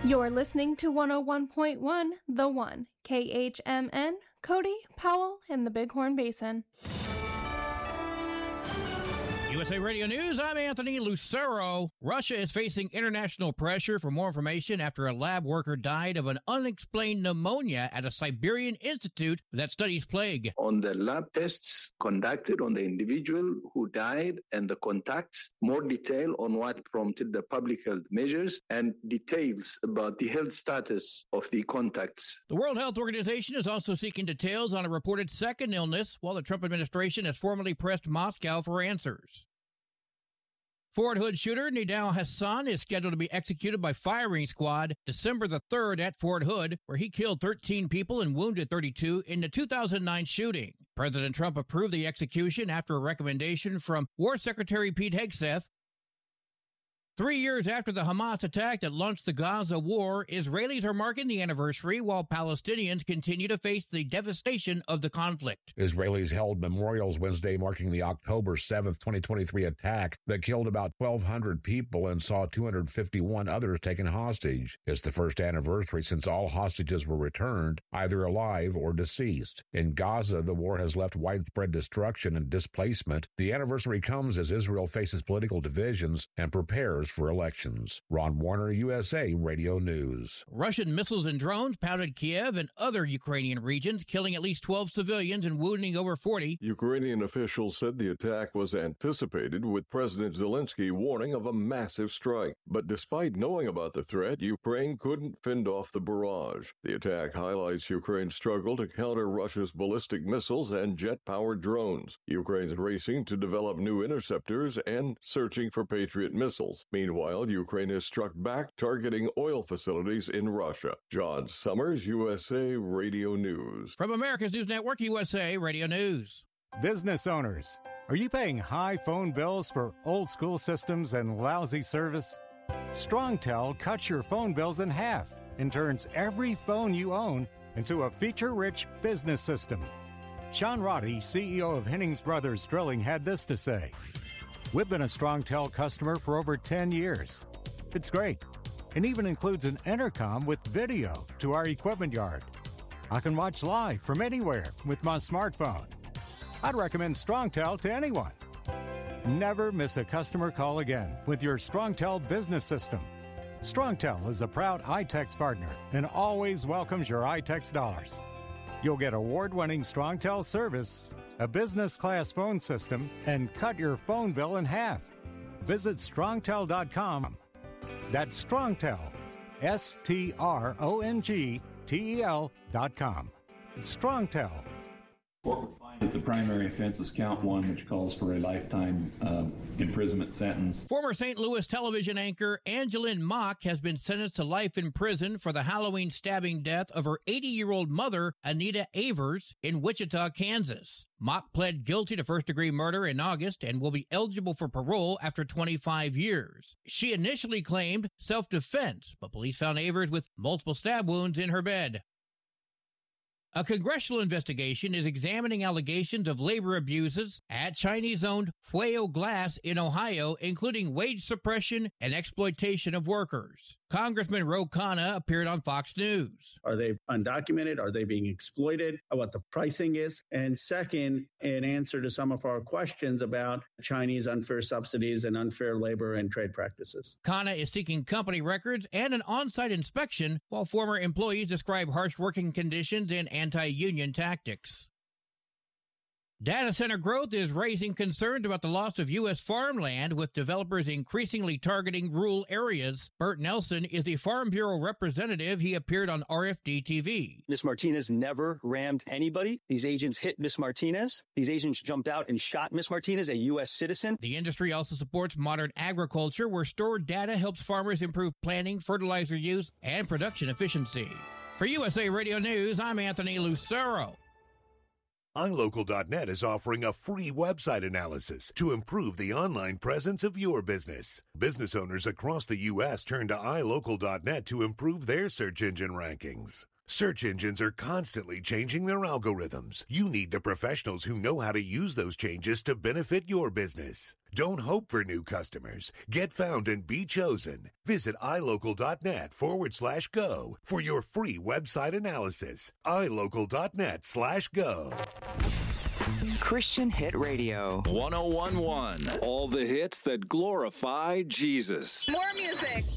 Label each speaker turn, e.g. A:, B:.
A: You're listening to 101.1 The One, KHMN, Cody, Powell, and the Bighorn Basin.
B: USA Radio News, I'm Anthony Lucero. Russia is facing international pressure for more information after a lab worker died of an unexplained pneumonia at a Siberian institute that studies plague.
C: On the lab tests conducted on the individual who died and the contacts, more detail on what prompted the public health measures and details about the health status of the contacts.
B: The World Health Organization is also seeking details on a reported second illness, while the Trump administration has formally pressed Moscow for answers. Fort Hood shooter Nidal Hassan is scheduled to be executed by firing squad December the 3rd at Fort Hood, where he killed 13 people and wounded 32 in the 2009 shooting. President Trump approved the execution after a recommendation from War Secretary Pete Hegseth. 3 years after the Hamas attack that launched the Gaza war, Israelis are marking the anniversary while Palestinians continue to face the devastation of the conflict.
D: Israelis held memorials Wednesday marking the October 7th, 2023 attack that killed about 1,200 people and saw 251 others taken hostage. It's the first anniversary since all hostages were returned, either alive or deceased. In Gaza, the war has left widespread destruction and displacement. The anniversary comes as Israel faces political divisions and prepares for elections. Ron Warner, USA Radio News.
B: Russian missiles and drones pounded Kiev and other Ukrainian regions, killing at least 12 civilians and wounding over 40.
E: Ukrainian officials said the attack was anticipated, with President Zelensky warning of a massive strike. But despite knowing about the threat, Ukraine couldn't fend off the barrage. The attack highlights Ukraine's struggle to counter Russia's ballistic missiles and jet-powered drones. Ukraine's racing to develop new interceptors and searching for Patriot missiles. Meanwhile, Ukraine has struck back, targeting oil facilities in Russia. John Summers, USA Radio News.
B: From America's News Network, USA Radio News.
F: Business owners, are you paying high phone bills for old-school systems and lousy service? StrongTel cuts your phone bills in half and turns every phone you own into a feature-rich business system. Sean Roddy, CEO of Hennings Brothers Drilling, had this to say. We've been a StrongTel customer for over 10 years. It's great, and even includes an intercom with video to our equipment yard. I can watch live from anywhere with my smartphone. I'd recommend StrongTel to anyone. Never miss a customer call again with your StrongTel business system. StrongTel is a proud iTex partner and always welcomes your iTex dollars. You'll get award-winning StrongTel service, a business-class phone system, and cut your phone bill in half. Visit StrongTel.com. That's StrongTel, StrongTel.com. It's StrongTel.
G: What we find that the primary offense is count one, which calls for a lifetime imprisonment sentence.
B: Former St. Louis television anchor Angeline Mock has been sentenced to life in prison for the Halloween stabbing death of her 80-year-old mother, Anita Avers, in Wichita, Kansas. Mock pled guilty to first-degree murder in August and will be eligible for parole after 25 years. She initially claimed self-defense, but police found Avers with multiple stab wounds in her bed. A congressional investigation is examining allegations of labor abuses at Chinese-owned Fueo Glass in Ohio, including wage suppression and exploitation of workers. Congressman Ro Khanna appeared on Fox News.
H: Are they undocumented? Are they being exploited? What the pricing is? And second, in answer to some of our questions about Chinese unfair subsidies and unfair labor and trade practices.
B: Khanna is seeking company records and an on-site inspection, while former employees describe harsh working conditions and anti-union tactics. Data center growth is raising concerns about the loss of U.S. farmland, with developers increasingly targeting rural areas. Bert Nelson is a Farm Bureau representative. He appeared on RFD TV.
I: Ms. Martinez never rammed anybody. These agents hit Ms. Martinez. These agents jumped out and shot Ms. Martinez, a U.S. citizen.
B: The industry also supports modern agriculture, where stored data helps farmers improve planting, fertilizer use, and production efficiency. For USA Radio News, I'm Anthony Lucero.
J: iLocal.net is offering a free website analysis to improve the online presence of your business. Business owners across the U.S. turn to iLocal.net to improve their search engine rankings. Search engines are constantly changing their algorithms. You need the professionals who know how to use those changes to benefit your business. Don't hope for new customers. Get found and be chosen. Visit ilocal.net/go for your free website analysis. ilocal.net/go.
K: Christian Hit Radio
L: 101.1. All the hits that glorify Jesus.
M: More music.